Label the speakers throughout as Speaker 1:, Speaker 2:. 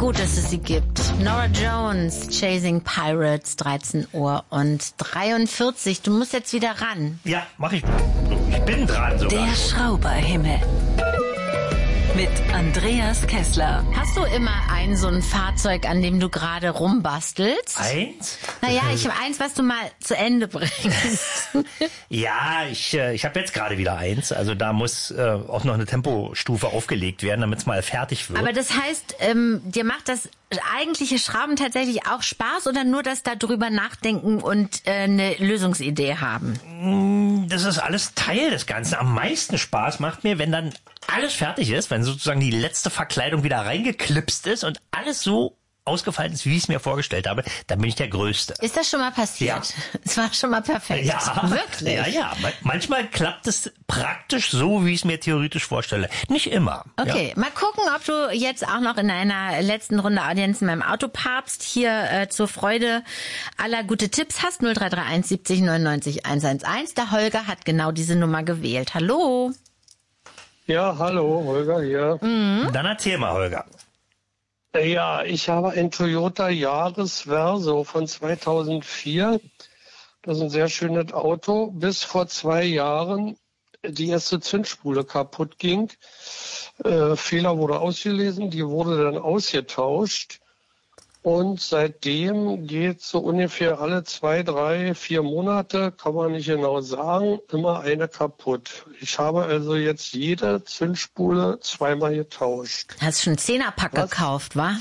Speaker 1: gut, dass es sie gibt. Nora Jones, Chasing Pirates, 13 Uhr und 43. Du musst jetzt wieder ran.
Speaker 2: Ja, mach ich. Ich bin dran sogar.
Speaker 3: Der Schrauberhimmel. Mit Andreas Kessler.
Speaker 1: Hast du immer so ein Fahrzeug, an dem du gerade rumbastelst?
Speaker 2: Eins?
Speaker 1: Naja, ich habe eins, was du mal zu Ende bringst.
Speaker 2: Ja, ich habe jetzt gerade wieder eins. Also da muss auch noch eine Tempostufe aufgelegt werden, damit es mal fertig wird.
Speaker 1: Aber das heißt, dir macht das eigentliche Schrauben tatsächlich auch Spaß oder nur das da drüber nachdenken und eine Lösungsidee haben?
Speaker 2: Das ist alles Teil des Ganzen. Am meisten Spaß macht mir, wenn dann alles fertig ist, wenn sozusagen die letzte Verkleidung wieder reingeklipst ist und alles so ausgefallen ist, wie ich es mir vorgestellt habe, dann bin ich der Größte.
Speaker 1: Ist das schon mal passiert?
Speaker 2: Ja.
Speaker 1: Es war schon mal perfekt.
Speaker 2: Ja,
Speaker 1: wirklich.
Speaker 2: Ja. Manchmal klappt es praktisch so, wie ich es mir theoretisch vorstelle. Nicht immer.
Speaker 1: Okay, mal gucken, ob du jetzt auch noch in einer letzten Runde Audienz in meinem Autopapst hier zur Freude aller gute Tipps hast. 0331 70 99 111. Der Holger hat genau diese Nummer gewählt. Hallo.
Speaker 4: Ja, hallo, Holger hier.
Speaker 2: Dann erzähl mal, Holger.
Speaker 4: Ja, ich habe ein Toyota Yaris Verso von 2004. Das ist ein sehr schönes Auto. Bis vor 2 Jahren die erste Zündspule kaputt ging. Fehler wurde ausgelesen, die wurde dann ausgetauscht. Und seitdem geht so ungefähr alle 2, 3, 4 Monate, kann man nicht genau sagen, immer eine kaputt. Ich habe also jetzt jede Zündspule 2-mal getauscht.
Speaker 1: Hast schon einen 10er-Pack gekauft, wa?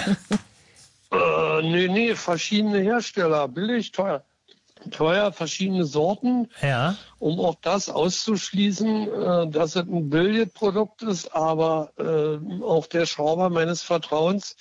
Speaker 4: Nee, verschiedene Hersteller, billig, teuer. Teuer, verschiedene Sorten,
Speaker 2: Ja.
Speaker 4: um auch das auszuschließen, dass es ein Billigprodukt ist, aber auch der Schrauber meines Vertrauens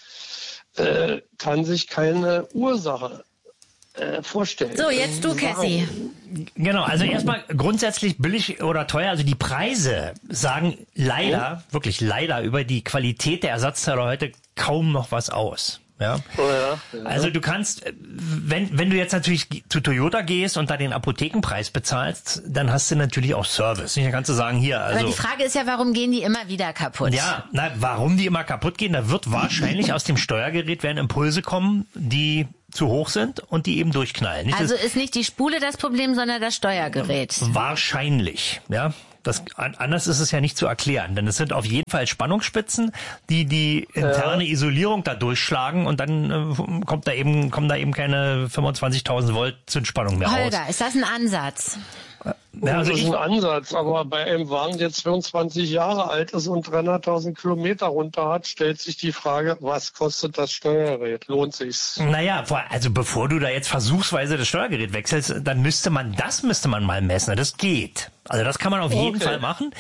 Speaker 4: kann sich keine Ursache vorstellen.
Speaker 1: So, jetzt du, Cassie.
Speaker 2: Genau, also erstmal grundsätzlich billig oder teuer, also die Preise sagen leider, wirklich leider über die Qualität der Ersatzteile heute kaum noch was aus. Ja.
Speaker 4: Ja.
Speaker 2: Also du kannst, wenn du jetzt natürlich zu Toyota gehst und da den Apothekenpreis bezahlst, dann hast du natürlich auch Service. Dann kannst du sagen, hier, also...
Speaker 1: Aber die Frage ist ja, warum gehen die immer wieder kaputt?
Speaker 2: Ja, warum die immer kaputt gehen, da wird wahrscheinlich aus dem Steuergerät werden Impulse kommen, die zu hoch sind und die eben durchknallen.
Speaker 1: Also ist nicht die Spule das Problem, sondern das Steuergerät.
Speaker 2: Wahrscheinlich, ja. Anders ist es ja nicht zu erklären, denn es sind auf jeden Fall Spannungsspitzen, die interne Isolierung da durchschlagen und dann kommen da eben keine 25.000 Volt Zündspannung mehr raus.
Speaker 1: Holger, ist das ein Ansatz?
Speaker 2: Ja, also
Speaker 4: das ist ein Ansatz, aber bei einem Wagen, der 22 Jahre alt ist und 300.000 Kilometer runter hat, stellt sich die Frage, was kostet das Steuergerät? Lohnt sich's?
Speaker 2: Naja, also bevor du da jetzt versuchsweise das Steuergerät wechselst, dann müsste man mal messen. Das geht. Also das kann man auf jeden Fall machen.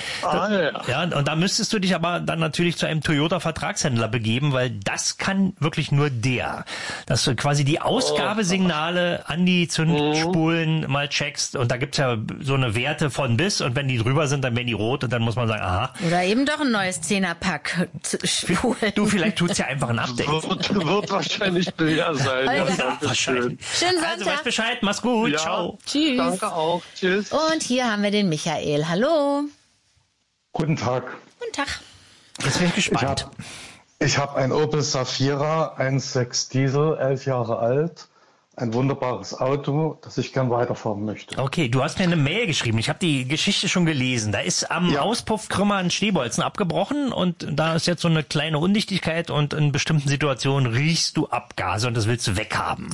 Speaker 2: Ja, und da müsstest du dich aber dann natürlich zu einem Toyota-Vertragshändler begeben, weil das kann wirklich nur der. Dass du quasi die Ausgabesignale an die Zündspulen mal checkst und da gibt's ja so eine Werte von bis und wenn die drüber sind, dann werden die rot und dann muss man sagen, aha.
Speaker 1: Oder eben doch ein neues 10er-Pack Spulen.
Speaker 2: Du, vielleicht tut's ja einfach ein Update.
Speaker 4: Wird wahrscheinlich billiger sein.
Speaker 2: Ja, wahrscheinlich.
Speaker 1: Schönen Sonntag.
Speaker 2: Also weißt Bescheid, mach's gut,
Speaker 4: Ja.
Speaker 2: ciao.
Speaker 1: Tschüss.
Speaker 4: Danke auch. Tschüss.
Speaker 1: Und hier haben wir den Michael. Hallo.
Speaker 5: Guten Tag.
Speaker 1: Guten Tag.
Speaker 2: Jetzt bin ich gespannt.
Speaker 5: Ich hab ein Opel Safira 1.6 Diesel, 11 Jahre alt. Ein wunderbares Auto, das ich gern weiterfahren möchte.
Speaker 2: Okay, du hast mir eine Mail geschrieben. Ich habe die Geschichte schon gelesen. Da ist am Auspuffkrümmer ein Stehbolzen abgebrochen und da ist jetzt so eine kleine Undichtigkeit und in bestimmten Situationen riechst du Abgase und das willst du weghaben.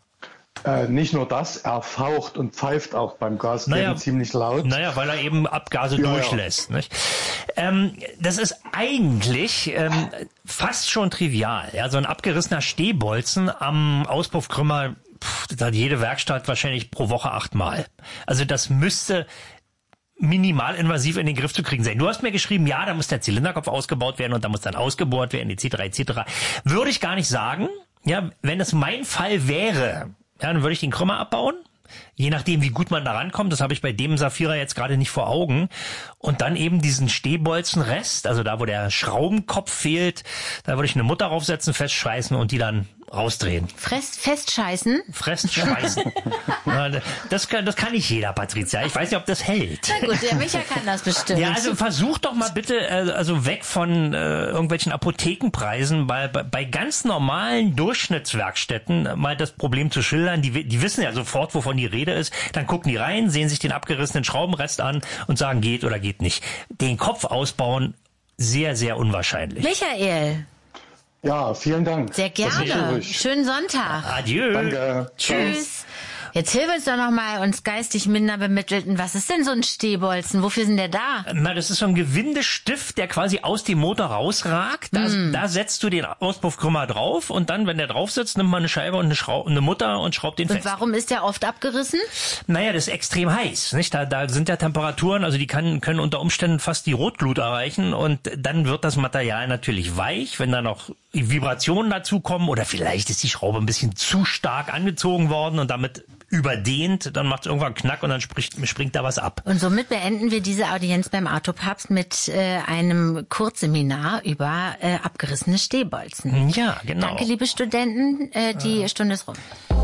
Speaker 5: Nicht nur das, er faucht und pfeift auch beim Gasgeben ziemlich laut.
Speaker 2: Naja, weil er eben Abgase durchlässt. Nicht? Das ist eigentlich fast schon trivial. Ja, so ein abgerissener Stehbolzen am Auspuffkrümmer, das hat jede Werkstatt wahrscheinlich pro Woche 8-mal. Also das müsste minimalinvasiv in den Griff zu kriegen sein. Du hast mir geschrieben, ja, da muss der Zylinderkopf ausgebaut werden und da muss dann ausgebohrt werden, etc. Würde ich gar nicht sagen. Ja, wenn es mein Fall wäre, ja, dann würde ich den Krümmer abbauen. Je nachdem, wie gut man da rankommt, das habe ich bei dem Safira jetzt gerade nicht vor Augen. Und dann eben diesen Stehbolzenrest, also da, wo der Schraubenkopf fehlt, da würde ich eine Mutter draufsetzen, festschweißen und die dann rausdrehen.
Speaker 1: Festscheißen?
Speaker 2: Fressen, scheißen. Das kann nicht jeder, Patricia. Ich weiß nicht, ob das hält.
Speaker 1: Na gut, der Micha kann das bestimmt.
Speaker 2: Ja, also versuch doch mal bitte, also weg von irgendwelchen Apothekenpreisen, bei ganz normalen Durchschnittswerkstätten mal das Problem zu schildern. Die wissen ja sofort, wovon die Rede ist. Dann gucken die rein, sehen sich den abgerissenen Schraubenrest an und sagen, geht oder geht nicht. Den Kopf ausbauen, sehr, sehr unwahrscheinlich.
Speaker 1: Michael.
Speaker 5: Ja, vielen Dank.
Speaker 1: Sehr gerne. Schönen Sonntag.
Speaker 2: Adieu.
Speaker 5: Danke.
Speaker 1: Tschüss. Jetzt hilf uns doch noch mal uns geistig minder Bemittelten. Was ist denn so ein Stehbolzen? Wofür sind der da?
Speaker 2: Na, das ist so ein Gewindestift, der quasi aus dem Motor rausragt. Da setzt du den Auspuffkrümmer drauf und dann, wenn der drauf sitzt, nimmt man eine Scheibe und eine Mutter und schraubt den
Speaker 1: Und
Speaker 2: fest.
Speaker 1: warum ist der oft abgerissen?
Speaker 2: Naja, das ist extrem heiß, nicht? Da sind ja Temperaturen, also die können unter Umständen fast die Rotglut erreichen und dann wird das Material natürlich weich, wenn da noch Vibrationen dazukommen oder vielleicht ist die Schraube ein bisschen zu stark angezogen worden und damit überdehnt, dann macht es irgendwann Knack und dann springt da was ab.
Speaker 1: Und somit beenden wir diese Audienz beim Autopapst mit einem Kurzseminar über abgerissene Stehbolzen.
Speaker 2: Ja, genau.
Speaker 1: Danke, liebe Studenten. Die Stunde ist rum.